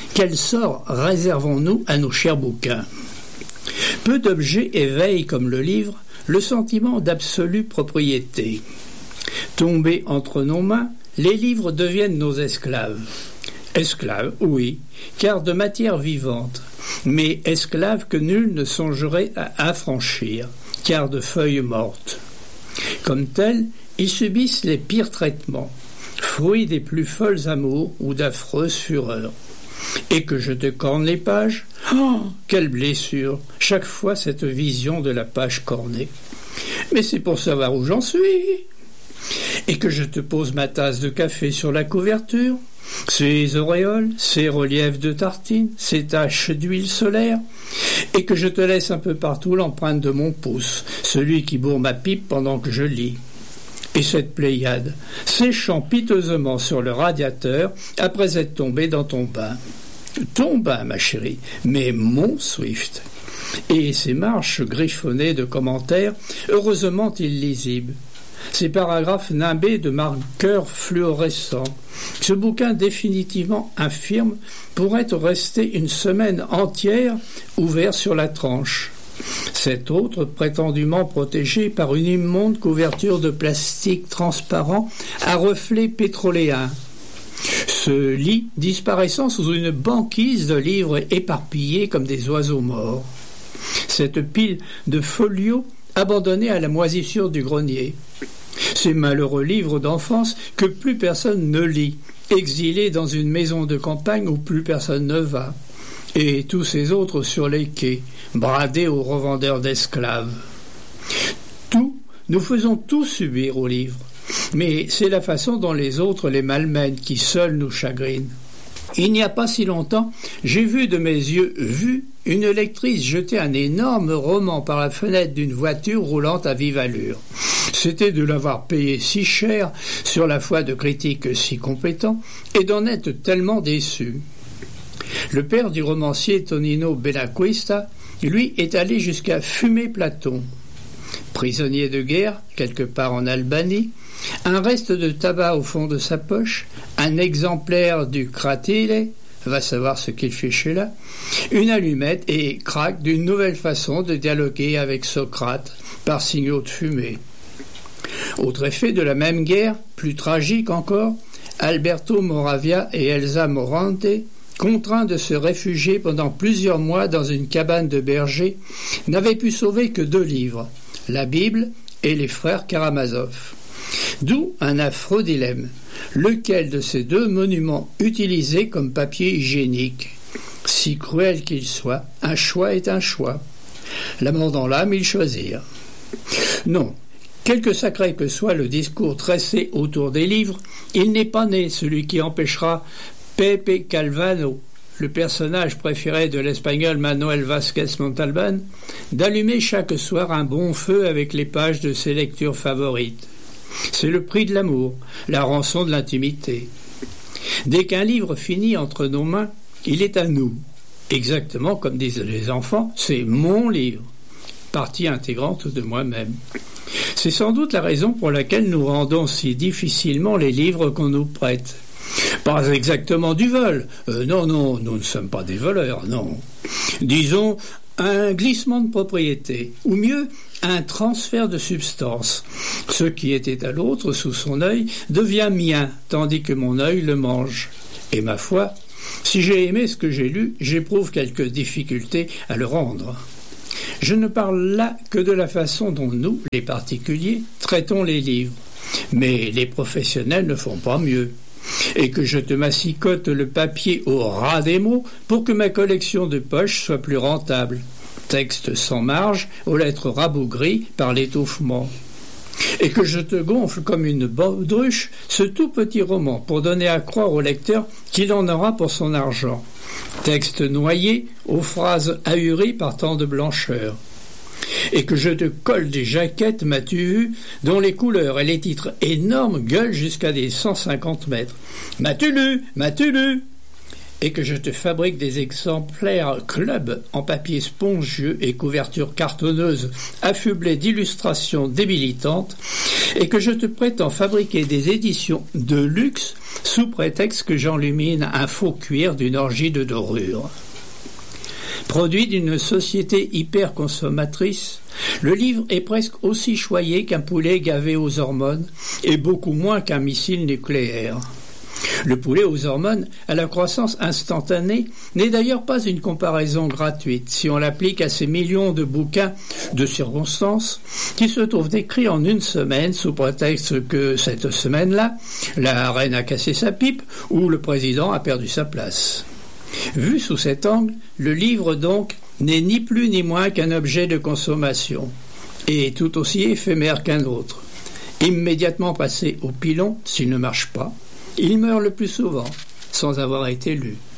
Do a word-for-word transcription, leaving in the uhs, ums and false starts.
Quel sort réservons-nous à nos chers bouquins ? Peu d'objets éveillent, comme le livre, le sentiment d'absolue propriété. Tombés entre nos mains, les livres deviennent nos esclaves. Esclaves, oui, car de matière vivante, mais esclaves que nul ne songerait à affranchir, car de feuilles mortes. Comme tels, ils subissent les pires traitements, fruits des plus folles amours ou d'affreuses fureurs. Et que je te corne les pages, oh, quelle blessure, chaque fois cette vision de la page cornée. Mais c'est pour savoir où j'en suis. Et que je te pose ma tasse de café sur la couverture, ses auréoles, ses reliefs de tartines, ses taches d'huile solaire, et que je te laisse un peu partout l'empreinte de mon pouce, celui qui bourre ma pipe pendant que je lis. Et cette Pléiade, séchant piteusement sur le radiateur après être tombée dans ton bain. Ton bain, ma chérie, mais mon Swift. Et ces marches griffonnées de commentaires, heureusement illisibles. Ces paragraphes nimbés de marqueurs fluorescents. Ce bouquin définitivement infirme pourrait rester une semaine entière ouvert sur la tranche. Cet autre, prétendument protégé par une immonde couverture de plastique transparent à reflets pétroléens. Ce lit disparaissant sous une banquise de livres éparpillés comme des oiseaux morts. Cette pile de folios abandonnés à la moisissure du grenier. Ces malheureux livres d'enfance que plus personne ne lit, exilés dans une maison de campagne où plus personne ne va. Et tous ces autres sur les quais, bradés aux revendeurs d'esclaves. Tout, nous faisons tout subir aux livres, mais c'est la façon dont les autres les malmènent qui seuls nous chagrinent. Il n'y a pas si longtemps, j'ai vu de mes yeux vus une lectrice jeter un énorme roman par la fenêtre d'une voiture roulant à vive allure. C'était de l'avoir payé si cher sur la foi de critiques si compétents et d'en être tellement déçu. Le père du romancier Tonino Benacquista, lui, est allé jusqu'à fumer Platon. Prisonnier de guerre, quelque part en Albanie, un reste de tabac au fond de sa poche, un exemplaire du Cratyle, va savoir ce qu'il fichait là, une allumette et craque d'une nouvelle façon de dialoguer avec Socrate par signaux de fumée. Autre effet de la même guerre, plus tragique encore, Alberto Moravia et Elsa Morante, contraints de se réfugier pendant plusieurs mois dans une cabane de berger, n'avaient pu sauver que deux livres, la Bible et les frères Karamazov. D'où un affreux dilemme. Lequel de ces deux monuments utilisés comme papier hygiénique ? Si cruel qu'il soit, un choix est un choix. La mort dans l'âme, ils choisirent. Non, quelque sacré que soit le discours tressé autour des livres, il n'est pas né celui qui empêchera Pepe Calvano, le personnage préféré de l'espagnol Manuel Vázquez Montalbán, d'allumer chaque soir un bon feu avec les pages de ses lectures favorites. C'est le prix de l'amour, la rançon de l'intimité. Dès qu'un livre finit entre nos mains, il est à nous. Exactement comme disent les enfants, c'est mon livre, partie intégrante de moi-même. C'est sans doute la raison pour laquelle nous rendons si difficilement les livres qu'on nous prête. Pas exactement du vol. Euh, non, non, nous ne sommes pas des voleurs, non. Disons un glissement de propriété, ou mieux, un transfert de substance. Ce qui était à l'autre sous son œil devient mien, tandis que mon œil le mange. Et ma foi, si j'ai aimé ce que j'ai lu, j'éprouve quelques difficultés à le rendre. Je ne parle là que de la façon dont nous, les particuliers, traitons les livres. Mais les professionnels ne font pas mieux. Et que je te massicote le papier au ras des mots pour que ma collection de poches soit plus rentable. Texte sans marge, aux lettres rabougries par l'étouffement. Et que je te gonfle comme une baudruche ce tout petit roman pour donner à croire au lecteur qu'il en aura pour son argent. Texte noyé aux phrases ahuries par tant de blancheur. Et que je te colle des jaquettes, m'as-tu vu, dont les couleurs et les titres énormes gueulent jusqu'à des cent cinquante mètres. M'as-tu lu ? M'as-tu lu ? et que je te fabrique des exemplaires club en papier spongieux et couverture cartonneuse affublée d'illustrations débilitantes, et que je te prétends fabriquer des éditions de luxe sous prétexte que j'enlumine un faux cuir d'une orgie de dorure. Produit d'une société hyper consommatrice, le livre est presque aussi choyé qu'un poulet gavé aux hormones et beaucoup moins qu'un missile nucléaire. Le poulet aux hormones à la croissance instantanée n'est d'ailleurs pas une comparaison gratuite si on l'applique à ces millions de bouquins de circonstances qui se trouvent décrits en une semaine sous prétexte que cette semaine-là, la reine a cassé sa pipe ou le président a perdu sa place. Vu sous cet angle, le livre donc n'est ni plus ni moins qu'un objet de consommation, et tout aussi éphémère qu'un autre. Immédiatement passé au pilon, s'il ne marche pas, il meurt le plus souvent, sans avoir été lu.